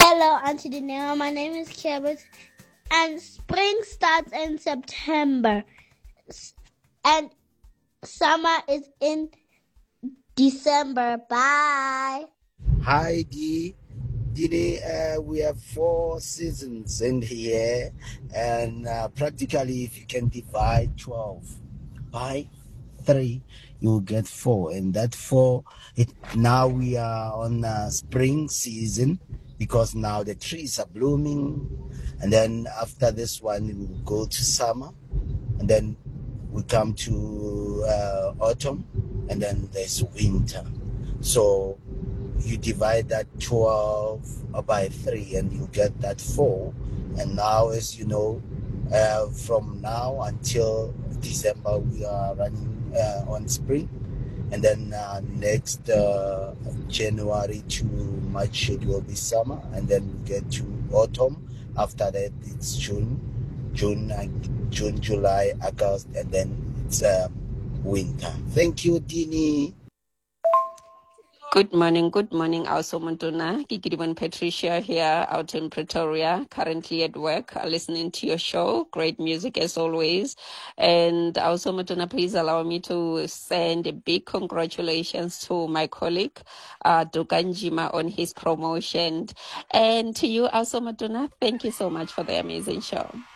Hello, Auntie Daniela. My name is Kevin, and spring starts in September, and summer is in December. Bye. Hi, Dini. We have 4 seasons in here, and practically, if you can divide 12 by 3, you will get 4. And that 4, now we are on spring season because now the trees are blooming. And then after this one, we will go to summer. And then we come to autumn. And then there's winter. So you divide that 12 by 3 and you get that 4. And now, as you know, from now until December, we are running on spring. And then next January to March, it will be summer. And then we get to autumn. After that, it's June, July, August, and then it's winter. Thank you, Dini. Good morning, also Montuna. Gigidiman Patricia here out in Pretoria, currently at work, listening to your show. Great music as always. And also Montuna, please allow me to send a big congratulations to my colleague, Duganjima, on his promotion. And to you also Montuna, thank you so much for the amazing show.